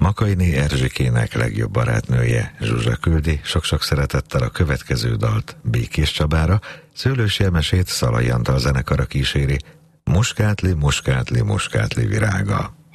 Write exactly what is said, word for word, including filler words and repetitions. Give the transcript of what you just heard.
Makainé Erzsikének legjobb barátnője Zsuzsa küldi sok-sok szeretettel a következő dalt Békés Csabára, Szőlősi Emesét Szalai Antal zenekara kíséri, Muskátli, muskátli, muskátli virága.